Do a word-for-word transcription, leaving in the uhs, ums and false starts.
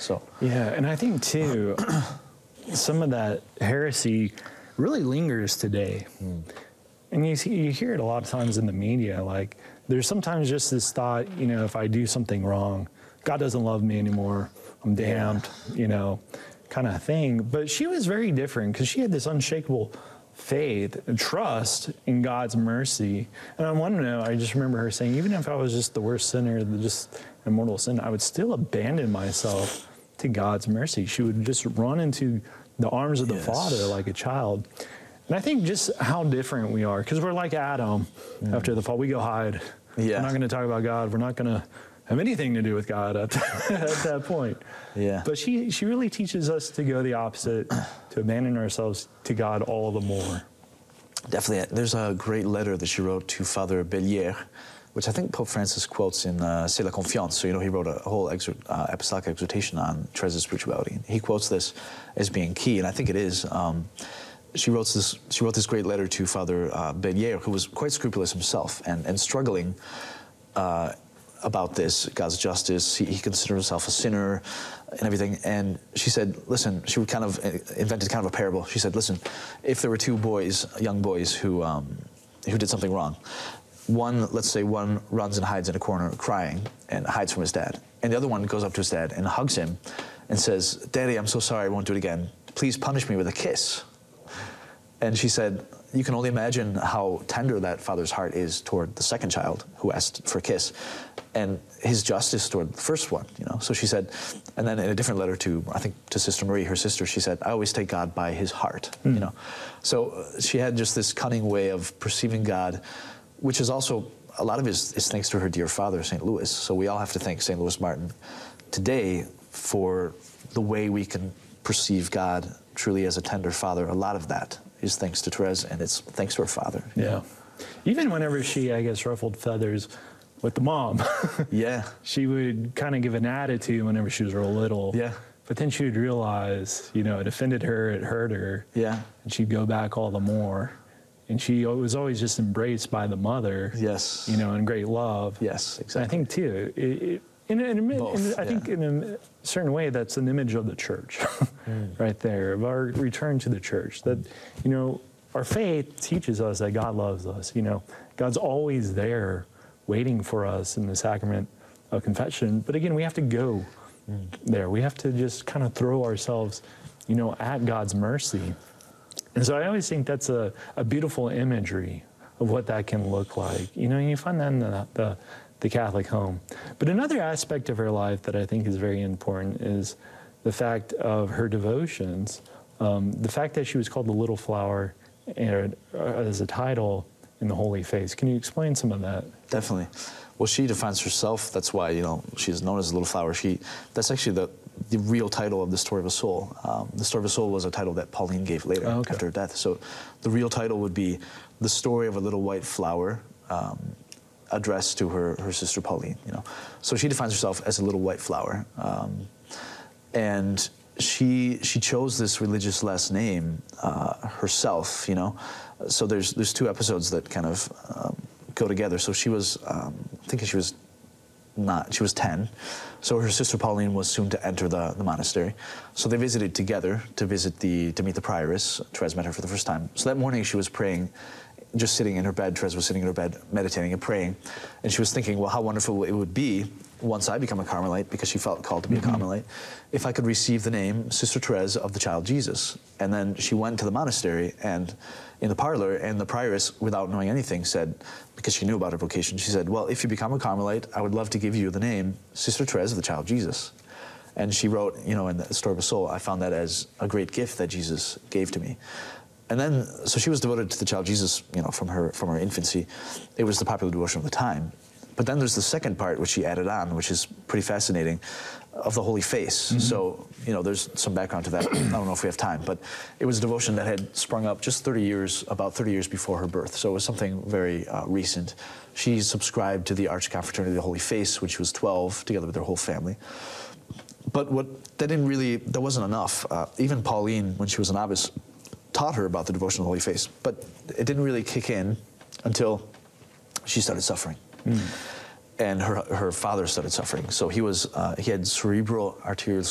So yeah, and I think too, some of that heresy really lingers today. Mm. And you see, you hear it a lot of times in the media. Like, there's sometimes just this thought, you know, if I do something wrong, God doesn't love me anymore. I'm damned, yeah. you know, kind of thing. But she was very different because she had this unshakable faith and trust in God's mercy. And on one note, I just remember her saying, even if I was just the worst sinner, just a mortal sin, I would still abandon myself to God's mercy. She would just run into the arms of the yes. Father like a child. And I think just how different we are, because we're like Adam mm. after the fall. We go hide. Yeah. We're not going to talk about God. We're not going to have anything to do with God at, at that point. Yeah. But she, she really teaches us to go the opposite, to abandon ourselves to God all the more. Definitely. There's a great letter that she wrote to Father Bellier, which I think Pope Francis quotes in uh, C'est la confiance. So, you know, he wrote a whole exor uh, apostolic exhortation on Therese's spirituality. He quotes this as being key, and I think it is. Um, she, wrote this, she wrote this great letter to Father uh, Bellier, who was quite scrupulous himself and, and struggling uh, about this, God's justice. He, he considered himself a sinner and everything. And she said, listen, she would kind of invented kind of a parable. She said, listen, if there were two boys, young boys, who, um, who did something wrong, one, let's say one runs and hides in a corner crying and hides from his dad. And the other one goes up to his dad and hugs him and says, Daddy, I'm so sorry, I won't do it again. Please punish me with a kiss. And she said, you can only imagine how tender that father's heart is toward the second child who asked for a kiss, and his justice toward the first one, you know. So she said, and then in a different letter to, I think, to Sister Marie, her sister, she said, I always take God by his heart, mm. you know. So she had just this cunning way of perceiving God, which is also, a lot of it is, is thanks to her dear father, Saint Louis. So we all have to thank Saint Louis Martin today for the way we can perceive God truly as a tender father. A lot of that is thanks to Therese, and it's thanks to her father. Yeah. Know? Even whenever she, I guess, ruffled feathers with the mom. yeah. She would kind of give an attitude whenever she was real little. Yeah. But then she would realize, you know, it offended her, it hurt her. Yeah. And she'd go back all the more. And she was always just embraced by the mother. Yes. You know, in great love. Yes, exactly. And I think, too, it, it, in, in, in, Both, in, I yeah. think in a certain way, that's an image of the church mm. right there, of our return to the church. That, you know, our faith teaches us that God loves us. You know, God's always there waiting for us in the sacrament of confession. But again, we have to go mm. there. We have to just kind of throw ourselves, you know, at God's mercy. And so I always think that's a, a beautiful imagery of what that can look like. You know, you find that in the, the, the Catholic home. But another aspect of her life that I think is very important is the fact of her devotions. Um, the fact that she was called the Little Flower and, uh, as a title in the Holy Face. Can you explain some of that? Definitely. Well, she defines herself. That's why, you know, she's known as the Little Flower. She, that's actually the, the real title of The Story of a Soul. Um, the Story of a Soul was a title that Pauline gave later oh, okay. after her death. So the real title would be The Story of a Little White Flower, um, addressed to her, her sister Pauline, you know. So she defines herself as a little white flower. Um, and she, she chose this religious last name uh, herself, you know. So there's, there's two episodes that kind of um, go together. So she was, um, I think she was not, she was ten. So her sister Pauline was soon to enter the, the monastery. So they visited together to visit the, to meet the prioress. Therese met her for the first time. So that morning she was praying, just sitting in her bed. Therese was sitting in her bed, meditating and praying. And she was thinking, well, how wonderful it would be once I become a Carmelite, because she felt called to be mm-hmm. a Carmelite, if I could receive the name Sister Therese of the Child Jesus. And then she went to the monastery and in the parlor, and the prioress, without knowing anything, said, because she knew about her vocation, she said, well, if you become a Carmelite, I would love to give you the name Sister Therese of the Child Jesus. And she wrote, you know, in the Story of a Soul, I found that as a great gift that Jesus gave to me. And then, so she was devoted to the Child Jesus, you know, from her, from her infancy. It was the popular devotion of the time. But then there's the second part, which she added on, which is pretty fascinating, of the Holy Face. Mm-hmm. So, you know, there's some background to that. I don't know if we have time, but it was a devotion that had sprung up just thirty years, about thirty years before her birth. So it was something very uh, recent. She subscribed to the Archconfraternity of the Holy Face when she was twelve, together with her whole family. But what, that didn't really, that wasn't enough. Uh, even Pauline, when she was a novice, taught her about the devotion of the Holy Face, but it didn't really kick in until she started suffering. Mm. And her, her father started suffering. So he was, uh, he had cerebral arterial